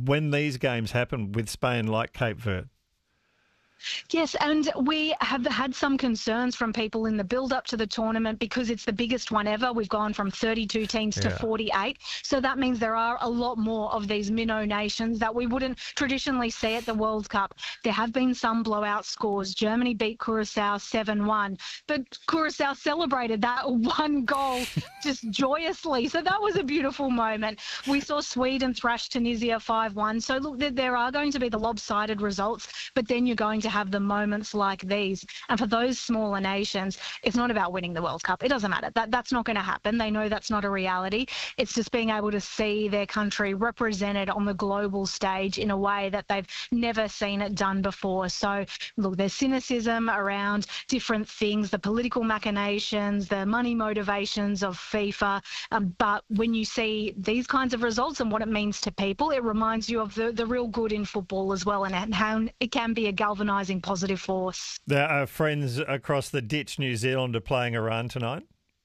when these games happen with Spain like Cape Verde. Yes, and we have had some concerns from people in the build-up to the tournament because it's the biggest one ever. We've gone from 32 teams to 48. So that means there are a lot more of these minnow nations that we wouldn't traditionally see at the World Cup. There have been some blowout scores. Germany beat Curacao 7-1, but Curacao celebrated that one goal just joyously. So that was a beautiful moment. We saw Sweden thrash Tunisia 5-1. So look, there are going to be the lopsided results, but then you're going to have the moments like these. And for those smaller nations, it's not about winning the World Cup. It doesn't matter. That's not going to happen. They know that's not a reality. It's just being able to see their country represented on the global stage in a way that they've never seen it done before. So, look, there's cynicism around different things, the political machinations, the money motivations of FIFA. But when you see these kinds of results and what it means to people, it reminds you of the real good in football as well, and how it can be a galvanising positive force. Our friends across the ditch, New Zealand, are playing Iran tonight.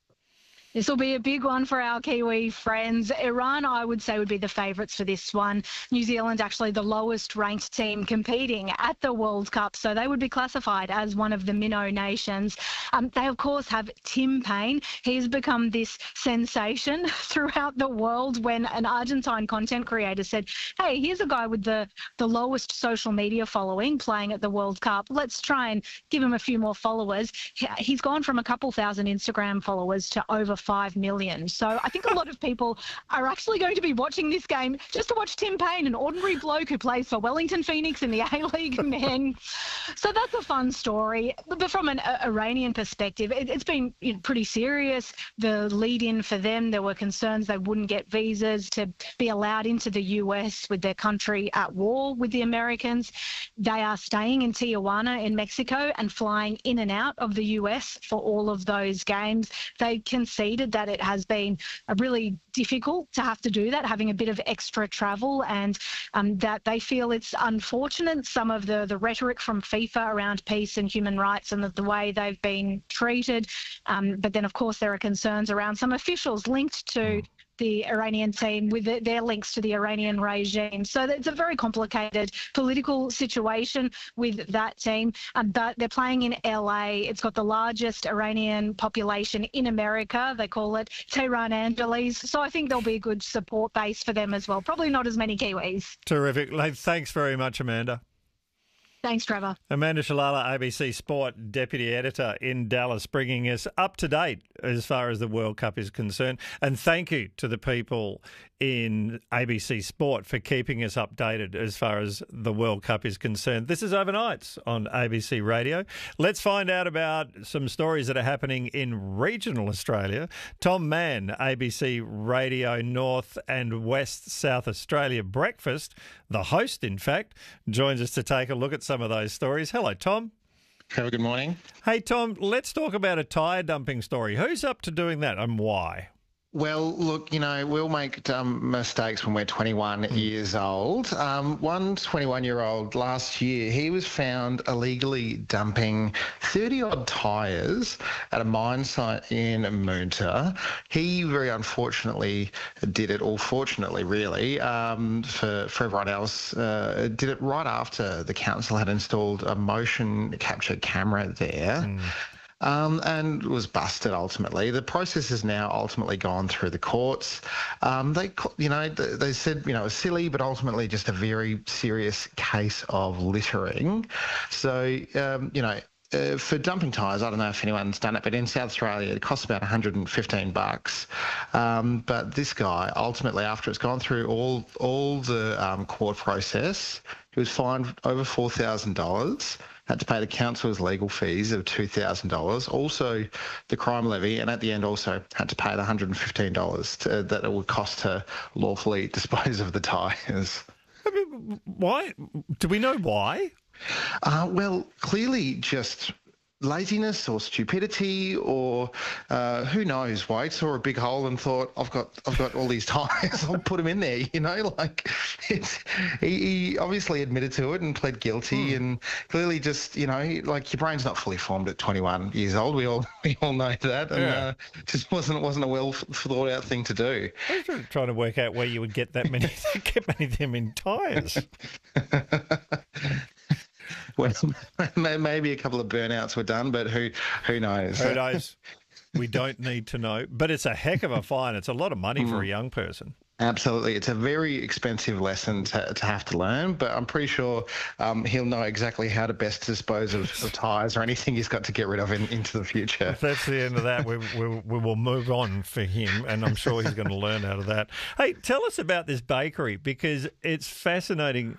This will be a big one for our Kiwi friends. Iran, I would say, would be the favourites for this one. New Zealand, actually the lowest ranked team competing at the World Cup, so they would be classified as one of the minnow nations. They, of course, have Tim Payne. He's become this sensation throughout the world when an Argentine content creator said, hey, here's a guy with the lowest social media following playing at the World Cup. Let's try and give him a few more followers. He's gone from a couple thousand Instagram followers to over 5 million. So I think a lot of people are actually going to be watching this game just to watch Tim Payne, an ordinary bloke who plays for Wellington Phoenix in the A-League men. So that's a fun story. But from an Iranian perspective, it's been pretty serious. The lead-in for them, there were concerns they wouldn't get visas to be allowed into the US with their country at war with the Americans. They are staying in Tijuana in Mexico and flying in and out of the US for all of those games. They conceded that it has been really difficult to have to do that, having a bit of extra travel, and that they feel it's unfortunate, some of the rhetoric from FIFA around peace and human rights and the way they've been treated. But then, of course, there are concerns around some officials linked to the Iranian team with their links to the Iranian regime. So it's a very complicated political situation with that team. But they're playing in LA. It's got the largest Iranian population in America. They call it Tehran Angeles. So I think there'll be a good support base for them as well. Probably not as many Kiwis. Terrific. Thanks very much, Amanda. Thanks, Trevor. Amanda Shalala, ABC Sport Deputy Editor in Dallas, bringing us up to date as far as the World Cup is concerned. And thank you to the people in ABC Sport for keeping us updated as far as the World Cup is concerned. This is Overnights on ABC Radio. Let's find out about some stories that are happening in regional Australia. Tom Mann, ABC Radio North and West South Australia Breakfast, the host, in fact, joins us to take a look at some of those stories. Hello, Tom. Trevor, good morning. Hey, Tom, let's talk about a tyre dumping story. Who's up to doing that and why? Well, look, we'll make mistakes when we're 21 years old. One 21-year-old last year, he was found illegally dumping 30-odd tyres at a mine site in Moonta. He very unfortunately did it, or fortunately really, for everyone else, did it right after the council had installed a motion capture camera there. And was busted ultimately. The process has now ultimately gone through the courts. They said, it was silly, but ultimately just a very serious case of littering. So, for dumping tyres, I don't know if anyone's done it, but in South Australia, it costs about $115. But this guy, ultimately, after it's gone through all the court process, he was fined over $4,000. Had to pay the council's legal fees of $2,000, also the crime levy, and at the end also had to pay the $115 that it would cost to lawfully dispose of the tyres. Why? Do we know why? Well, clearly just laziness or stupidity or who knows, Wade saw a big hole and thought, I've got all these tyres, I'll put them in there, he obviously admitted to it and pled guilty and clearly just, your brain's not fully formed at 21 years old. We all know that, and just wasn't a well thought out thing to do. I was trying to work out where you would get that many of them in tyres. Well, maybe a couple of burnouts were done, but who knows? Who knows? We don't need to know. But it's a heck of a fine. It's a lot of money for a young person. Absolutely. It's a very expensive lesson to have to learn, but I'm pretty sure he'll know exactly how to best dispose of tyres or anything he's got to get rid of into the future. If that's the end of that, we will move on for him, and I'm sure he's going to learn out of that. Hey, tell us about this bakery, because it's fascinating.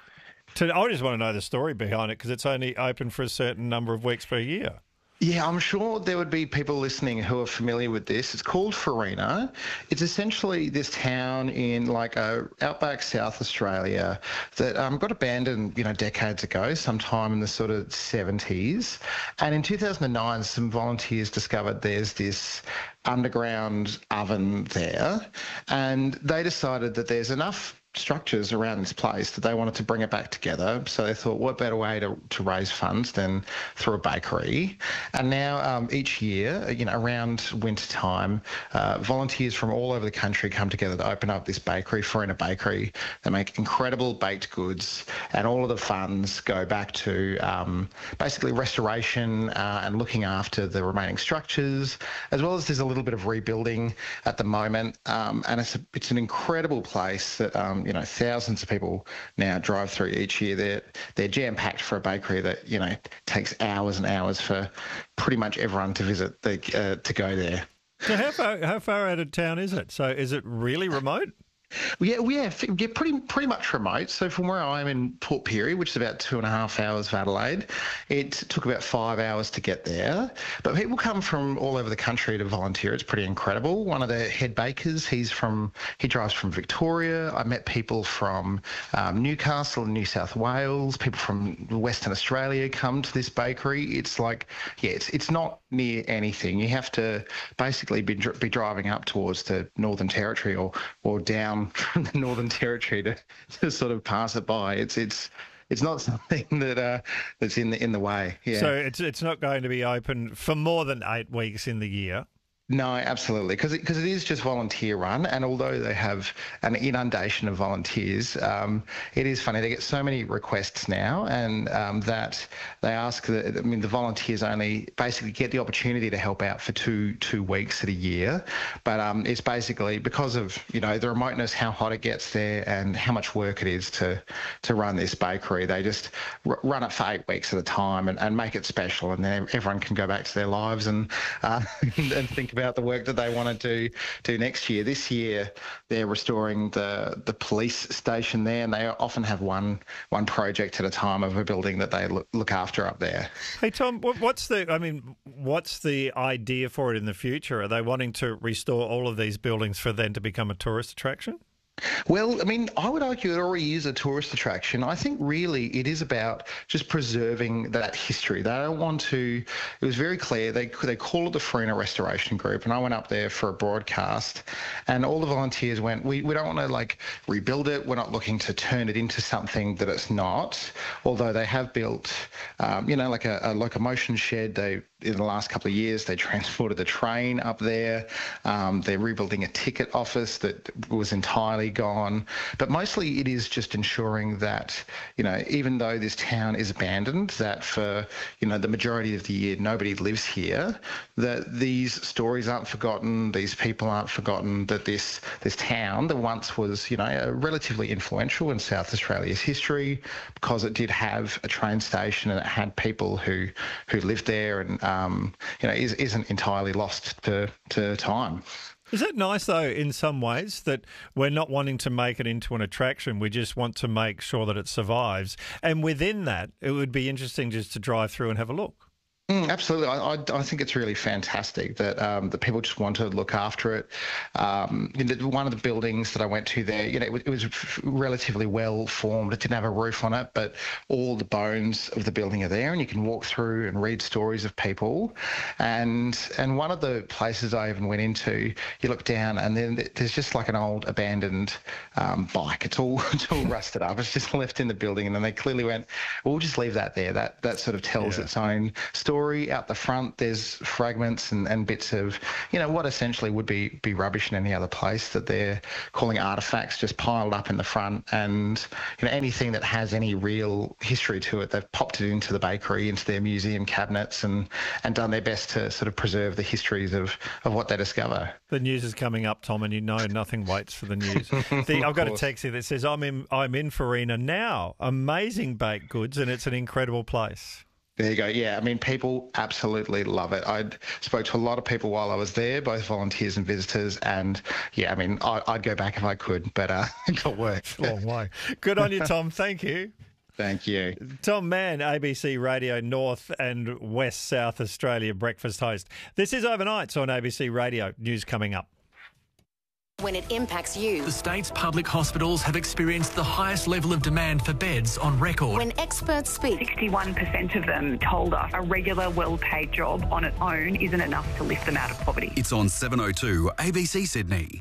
I just want to know the story behind it, because it's only open for a certain number of weeks per year. Yeah, I'm sure there would be people listening who are familiar with this. It's called Farina. It's essentially this town in outback South Australia that got abandoned, decades ago, sometime in the sort of 70s. And in 2009, some volunteers discovered there's this underground oven there, and they decided that there's enough structures around this place that they wanted to bring it back together. So they thought, what better way to raise funds than through a bakery? And now each year, around winter time, volunteers from all over the country come together to open up this bakery, Farina Bakery. They make incredible baked goods, and all of the funds go back to basically restoration and looking after the remaining structures, as well as there's a little bit of rebuilding at the moment. And it's an incredible place that thousands of people now drive through each year. They're jam-packed for a bakery that, takes hours and hours for pretty much everyone to visit, to go there. So how far out of town is it? So is it really remote? Yeah, pretty much remote. So from where I am in Port Pirie, which is about 2.5 hours of Adelaide, it took about 5 hours to get there. But people come from all over the country to volunteer. It's pretty incredible. One of the head bakers, he drives from Victoria. I met people from Newcastle and New South Wales. People from Western Australia come to this bakery. It's it's not near anything. You have to basically be driving up towards the Northern Territory or down from the Northern Territory to sort of pass it by. It's not something that's in the way. Yeah. So it's not going to be open for more than 8 weeks in the year. No, absolutely, because it is just volunteer run, and although they have an inundation of volunteers, it is funny. They get so many requests now, and that they ask the volunteers only basically get the opportunity to help out for two weeks at a year, but it's basically because of the remoteness, how hot it gets there, and how much work it is to run this bakery. They just run it for 8 weeks at a time and make it special, and then everyone can go back to their lives and think about the work that they want to do next year. This year, they're restoring the police station there, and they often have one project at a time of a building that they look after up there. Hey, Tom, what's the idea for it in the future? Are they wanting to restore all of these buildings for them to become a tourist attraction? Well, I would argue it already is a tourist attraction. I think really it is about just preserving that history. They don't want to. It was very clear. They call it the Farina Restoration Group, and I went up there for a broadcast, and all the volunteers went, we don't want to rebuild it. We're not looking to turn it into something that it's not. Although they have built, like a locomotion shed. In the last couple of years, they transported the train up there. They're rebuilding a ticket office that was entirely gone. But mostly it is just ensuring that, even though this town is abandoned, that for, the majority of the year nobody lives here, that these stories aren't forgotten, these people aren't forgotten, that this town that once was, relatively influential in South Australia's history because it did have a train station and it had people who lived there and isn't entirely lost to time. Is that nice, though, in some ways, that we're not wanting to make it into an attraction? We just want to make sure that it survives. And within that, it would be interesting just to drive through and have a look. Absolutely. I think it's really fantastic that that people just want to look after it. One of the buildings that I went to there, it was relatively well formed. It didn't have a roof on it, but all the bones of the building are there, and you can walk through and read stories of people. And one of the places I even went into, you look down, and then there's just like an old abandoned bike. It's all rusted up. It's just left in the building, and then they clearly went, "We'll just leave that there." That sort of tells its own story. Out the front, there's fragments and bits of, what essentially would be rubbish in any other place that they're calling artefacts just piled up in the front. And, anything that has any real history to it, they've popped it into the bakery, into their museum cabinets and done their best to sort of preserve the histories of what they discover. The news is coming up, Tom, and nothing waits for the news. I've got a text here that says, I'm in Farina now. Amazing baked goods, and it's an incredible place. There you go. Yeah, I mean, people absolutely love it. I spoke to a lot of people while I was there, both volunteers and visitors, and yeah, I mean, I'd go back if I could, but it got work. Long way. Good on you, Tom. Thank you. Thank you. Tom Mann, ABC Radio North and West South Australia breakfast host. This is Overnights on ABC Radio. News coming up. When it impacts you. The state's public hospitals have experienced the highest level of demand for beds on record. When experts speak. 61% of them told us a regular, well-paid job on its own isn't enough to lift them out of poverty. It's on 7:02 ABC Sydney.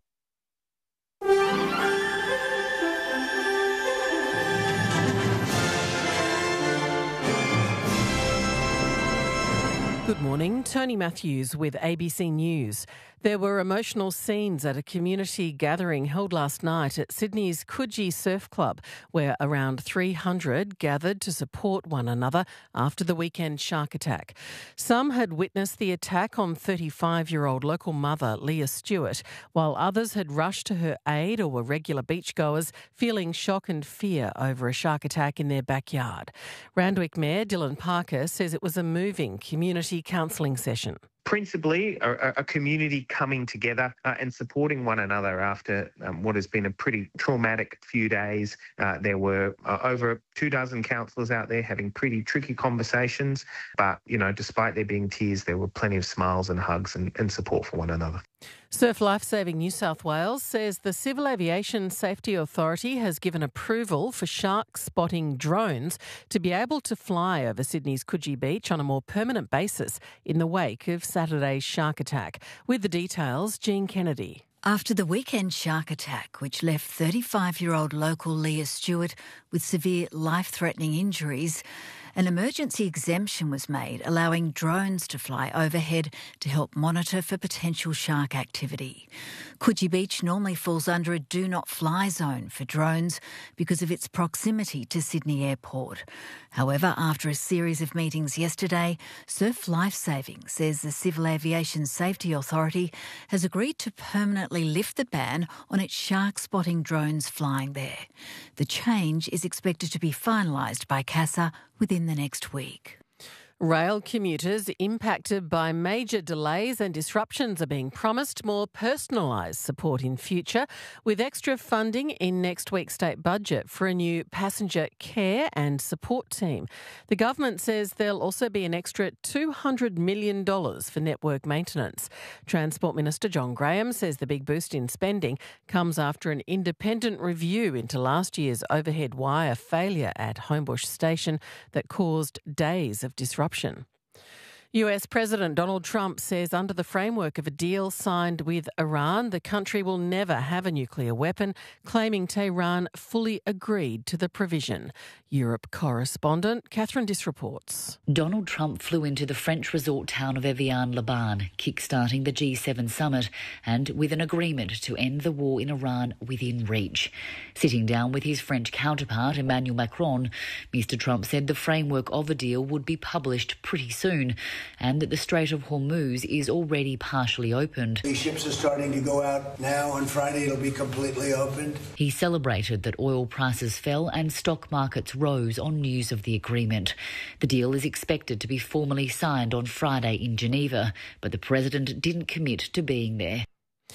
Good morning, Tony Matthews with ABC News. There were emotional scenes at a community gathering held last night at Sydney's Coogee Surf Club, where around 300 gathered to support one another after the weekend shark attack. Some had witnessed the attack on 35-year-old local mother Leah Stewart, while others had rushed to her aid or were regular beachgoers feeling shock and fear over a shark attack in their backyard. Randwick Mayor Dylan Parker says it was a moving community counselling session. Principally, a community coming together and supporting one another after what has been a pretty traumatic few days. There were over 24 counsellors out there having pretty tricky conversations, but, despite there being tears, there were plenty of smiles and hugs and support for one another. Surf Lifesaving New South Wales says the Civil Aviation Safety Authority has given approval for shark spotting drones to be able to fly over Sydney's Coogee Beach on a more permanent basis in the wake of Saturday's shark attack. With the details, Jean Kennedy. After the weekend shark attack, which left 35-year-old local Leah Stewart with severe life-threatening injuries, an emergency exemption was made, allowing drones to fly overhead to help monitor for potential shark activity. Coogee Beach normally falls under a do-not-fly zone for drones because of its proximity to Sydney Airport. However, after a series of meetings yesterday, Surf Lifesaving says the Civil Aviation Safety Authority has agreed to permanently lift the ban on its shark-spotting drones flying there. The change is expected to be finalised by CASA within the next week. Rail commuters impacted by major delays and disruptions are being promised more personalised support in future, with extra funding in next week's state budget for a new passenger care and support team. The government says there'll also be an extra $200 million for network maintenance. Transport Minister John Graham says the big boost in spending comes after an independent review into last year's overhead wire failure at Homebush Station that caused days of disruption. US President Donald Trump says under the framework of a deal signed with Iran, the country will never have a nuclear weapon, claiming Tehran fully agreed to the provision. Europe correspondent Catherine Diss reports. Donald Trump flew into the French resort town of Evian-le-Bain, kick-starting the G7 summit, and with an agreement to end the war in Iran within reach. Sitting down with his French counterpart, Emmanuel Macron, Mr Trump said the framework of a deal would be published pretty soon, and that the Strait of Hormuz is already partially opened. These ships are starting to go out now. On Friday, it'll be completely opened. He celebrated that oil prices fell and stock markets rose on news of the agreement. The deal is expected to be formally signed on Friday in Geneva, but the president didn't commit to being there.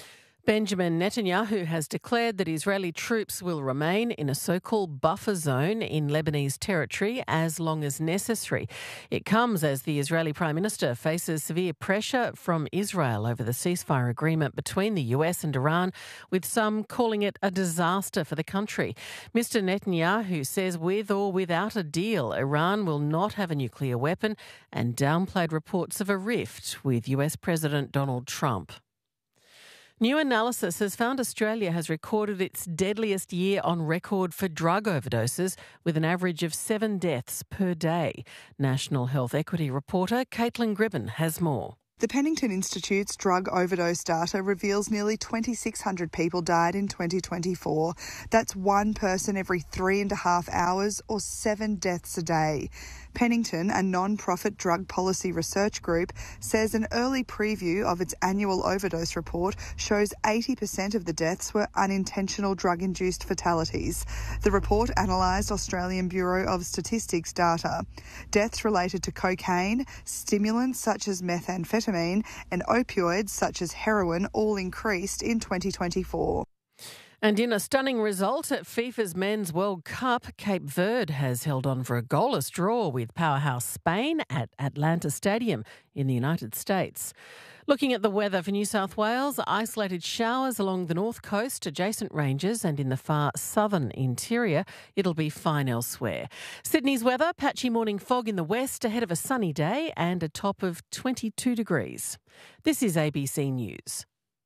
Benjamin Netanyahu has declared that Israeli troops will remain in a so-called buffer zone in Lebanese territory as long as necessary. It comes as the Israeli Prime Minister faces severe pressure from Israel over the ceasefire agreement between the US and Iran, with some calling it a disaster for the country. Mr. Netanyahu says with or without a deal, Iran will not have a nuclear weapon, and downplayed reports of a rift with US President Donald Trump. New analysis has found Australia has recorded its deadliest year on record for drug overdoses, with an average of 7 deaths per day. National Health Equity reporter Caitlin Gribben has more. The Pennington Institute's drug overdose data reveals nearly 2,600 people died in 2024. That's one person every 3.5 hours, or 7 deaths a day. Pennington, a non-profit drug policy research group, says an early preview of its annual overdose report shows 80% of the deaths were unintentional drug-induced fatalities. The report analysed Australian Bureau of Statistics data. Deaths related to cocaine, stimulants such as methamphetamine, and opioids such as heroin all increased in 2024. And in a stunning result at FIFA's Men's World Cup, Cape Verde has held on for a goalless draw with powerhouse Spain at Atlanta Stadium in the United States. Looking at the weather for New South Wales, isolated showers along the north coast, adjacent ranges and in the far southern interior. It'll be fine elsewhere. Sydney's weather, patchy morning fog in the west ahead of a sunny day and a top of 22 degrees. This is ABC News.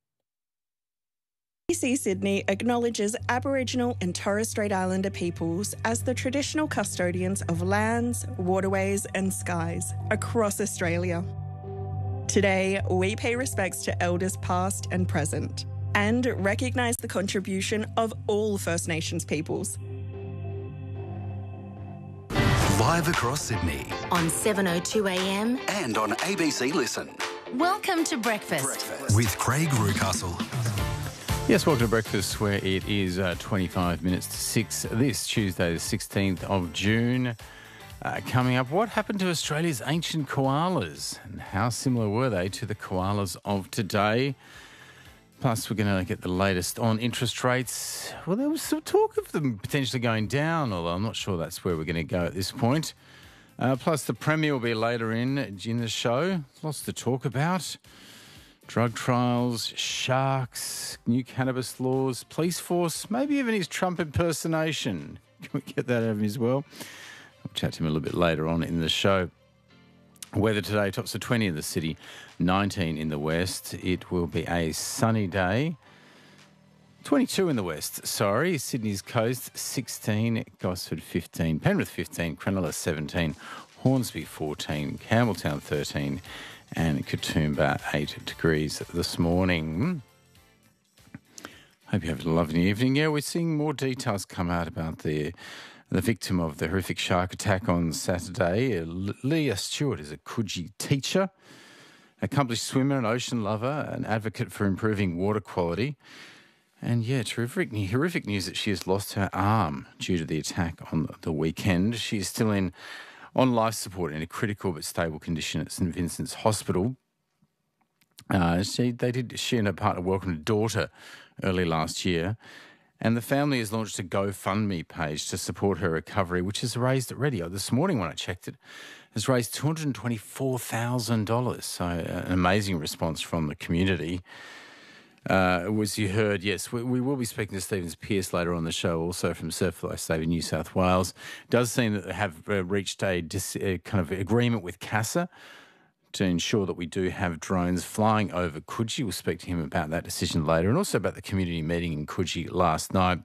ABC Sydney acknowledges Aboriginal and Torres Strait Islander peoples as the traditional custodians of lands, waterways and skies across Australia. Today, we pay respects to elders past and present and recognise the contribution of all First Nations peoples. Live across Sydney. On 7:02am. And on ABC Listen. Welcome to Breakfast. With Craig Rucastle. Yes, welcome to Breakfast, where it is 25 minutes to 6 this Tuesday, the 16th of June. Coming up, what happened to Australia's ancient koalas and how similar were they to the koalas of today? Plus, we're going to get the latest on interest rates. Well, there was some talk of them potentially going down, although I'm not sure that's where we're going to go at this point. Plus, the Premier will be later in the show. Lots to talk about. Drug trials, sharks, new cannabis laws, police force, maybe even his Trump impersonation. Can we get that out of him as well? I'll chat to him a little bit later on in the show. Weather today, tops of 20 in the city, 19 in the west. It will be a sunny day. 22 in the west, Sydney's coast, 16, Gosford 15, Penrith 15, Cronulla 17, Hornsby 14, Campbelltown 13, and Katoomba 8 degrees this morning. Hope you have a lovely evening. Yeah, we're seeing more details come out about the victim of the horrific shark attack on Saturday. Leah Stewart is a Coogee teacher, accomplished swimmer, an ocean lover, an advocate for improving water quality. And yeah, horrific news that she has lost her arm due to the attack on the weekend. She is still on life support in a critical but stable condition at St Vincent's Hospital. She and her partner welcomed a daughter early last year, and the family has launched a GoFundMe page to support her recovery, which has raised already, this morning when I checked it, has raised $224,000. So an amazing response from the community. As you heard, yes, we will be speaking to Stevens Pearce later on the show, also from Surf Life Saving New South Wales. It does seem that they have reached a kind of agreement with CASA to ensure that we do have drones flying over Coogee. We'll speak to him about that decision later, and also about the community meeting in Coogee last night.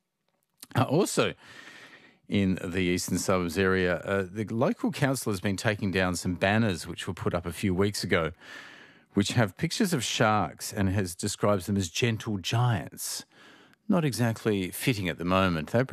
Also, in the eastern suburbs area, the local council has been taking down some banners which were put up a few weeks ago, which have pictures of sharks and describes them as gentle giants. Not exactly fitting at the moment. They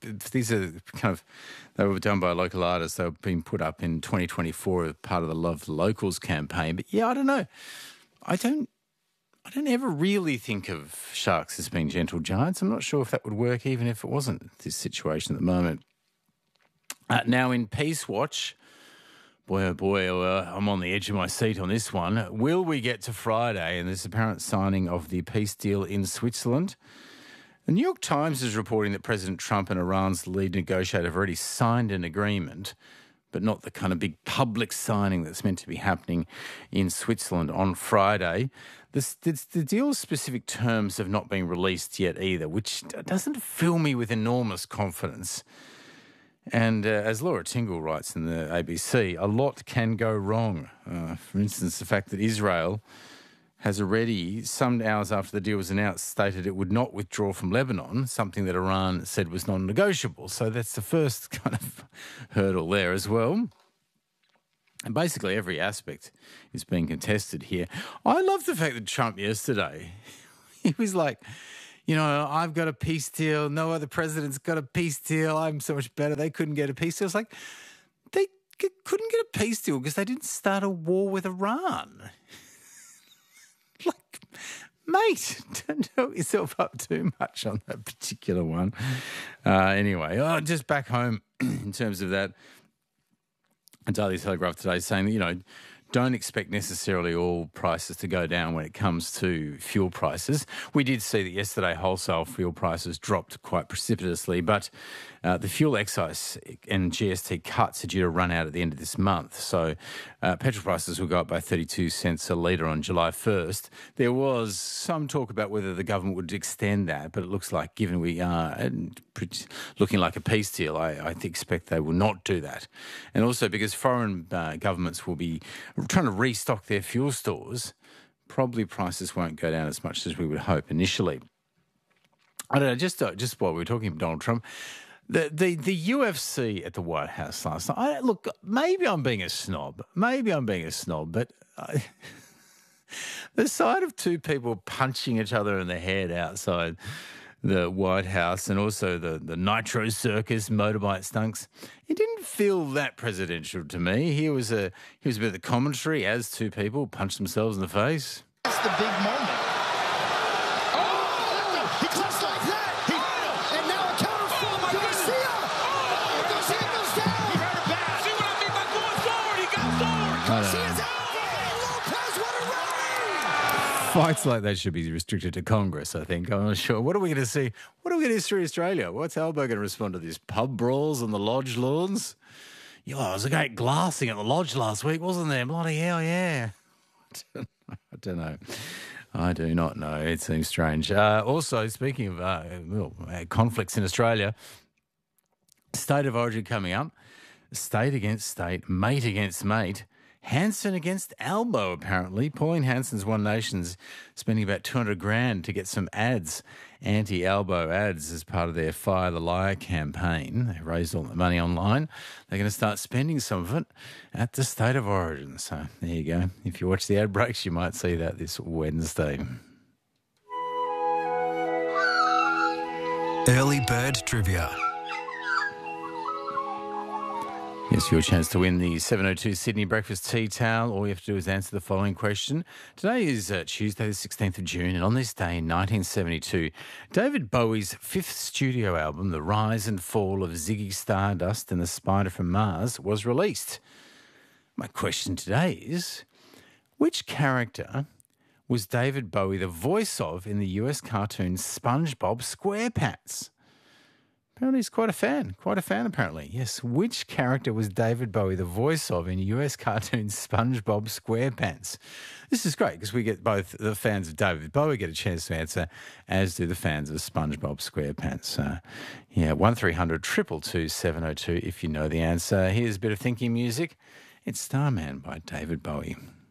were done by a local artist. They were being put up in 2024 as part of the Love the Locals campaign. But yeah, I don't know. I don't ever really think of sharks as being gentle giants. I'm not sure if that would work even if it wasn't this situation at the moment. Now in Peace Watch, Boy, oh boy, I'm on the edge of my seat on this one. Will we get to Friday and this apparent signing of the peace deal in Switzerland? The New York Times is reporting that President Trump and Iran's lead negotiator have already signed an agreement, but not the kind of big public signing that's meant to be happening in Switzerland on Friday. The deal's specific terms have not been released yet either, which doesn't fill me with enormous confidence. And as Laura Tingle writes in the ABC, a lot can go wrong. For instance, the fact that Israel has already, some hours after the deal was announced, stated it would not withdraw from Lebanon, something that Iran said was non-negotiable. So that's the first kind of hurdle there as well. And basically every aspect is being contested here. I love the fact that Trump yesterday, he was like, you know, I've got a peace deal. No other president's got a peace deal. I'm so much better. They couldn't get a peace deal. It's like, they couldn't get a peace deal because they didn't start a war with Iran. Like, mate, don't knock yourself up too much on that particular one. Anyway, just back home in terms of that, Daily Telegraph today saying that, you know, don't expect necessarily all prices to go down when it comes to fuel prices. We did see that yesterday wholesale fuel prices dropped quite precipitously, but the fuel excise and GST cuts are due to run out at the end of this month. So petrol prices will go up by 32 cents a litre on July 1st. There was some talk about whether the government would extend that, but it looks like, given we are looking like a peace deal, I expect they will not do that. And also because foreign governments will be trying to restock their fuel stores, probably prices won't go down as much as we would hope initially. I don't know, just while we were talking about Donald Trump, the UFC at the White House last night, look, maybe I'm being a snob, but the sight of two people punching each other in the head outside the White House and also the Nitro Circus motorbike stunts, it didn't feel that presidential to me. He was a bit of the commentary as two people punched themselves in the face. That's the big moment. Oh! He just like that! And now a counter from Garcia! Oh! Garcia goes down! He hurt a bad. See what I mean by going forward? He got forward! Garcia's out! Lopez, what a run! Fights like that should be restricted to Congress, I think. I'm not sure. What are we going to see? What are we going to see in Australia? What's Albo going to respond to this? Pub brawls on the Lodge lawns? Yeah, there was a great glassing at the Lodge last week, wasn't there? Bloody hell, yeah. I don't know. I do not know. It seems strange. Also, speaking of conflicts in Australia, State of Origin coming up. State against state, mate against mate. Hansen against Albo, apparently. Pauline Hanson's One Nation's spending about $200,000 to get some ads, anti-Albo ads, as part of their Fire the Liar campaign. They raised all the money online. They're going to start spending some of it at the State of Origin. So there you go. If you watch the ad breaks, you might see that this Wednesday. Early Bird Trivia. Yes, your chance to win the 702 Sydney Breakfast Tea Towel. All you have to do is answer the following question. Today is Tuesday, the 16th of June, and on this day in 1972, David Bowie's fifth studio album, The Rise and Fall of Ziggy Stardust and the Spider from Mars, was released. My question today is, which character was David Bowie the voice of in the US cartoon SpongeBob SquarePants? Apparently he's quite a fan apparently. Yes, which character was David Bowie the voice of in US cartoon SpongeBob SquarePants? This is great because we get both the fans of David Bowie get a chance to answer, as do the fans of SpongeBob SquarePants. 1300 222 702 if you know the answer. Here's a bit of thinking music. It's Starman by David Bowie.